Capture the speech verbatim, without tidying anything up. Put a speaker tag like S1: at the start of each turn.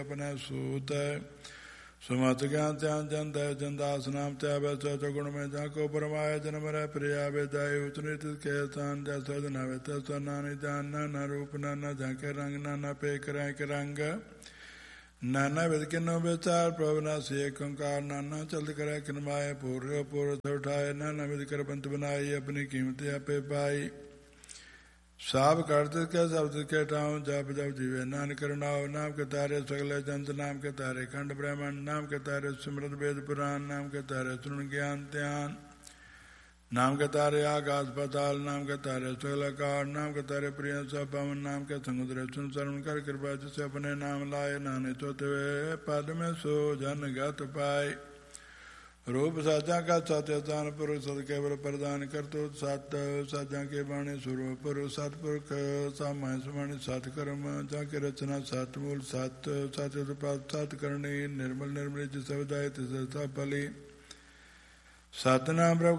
S1: अपने सूत सुमत ज्ञान ध्यान जन दय जनदास नाम त्याग चौथ गुण में जाको परमाय जन्म रह प्रिया वेदाय उतनित के स्थान जैसा जनावे तैसा नानी जान नाना रूप नाना झाके रंग नाना पे कराए के रंग नाना विद किन्नो विचार प्रभुनासी एक ओंकार नाना चल करे किनमाए पूर्व पूर्व उठाए नाना विद कर पंत बनाई अपनी कीमत आपे पाई साब करते के शब्द के ठाव जप जप जीवे नान करुणाओ नाम के तारे सगले जंत नाम के तारे खंड ब्रह्मांड नाम के तारे स्मृत वेद पुराण नाम के तारे सुन ज्ञान ध्यान नाम के तारे आकाश पाताल नाम के तारे सगलकार नाम के तारे प्रिय सब पवन नाम के समुद्र सुन शरण कर कृपा जिसे अपने नाम लाए नाने चौथे पद में सो जन गत पाए रूप साजा का सत्यतान पुरुष सत केवल प्रदान कर तो सत साजा के बाणी स्वरूप पुरुष सतपुरुष सामाय सुमणि सत कर्म जाके रचना सत मूल सत सत्य सत करणी निर्मल निर्मल जिस सवदाय तिस फली सतनाम प्रभु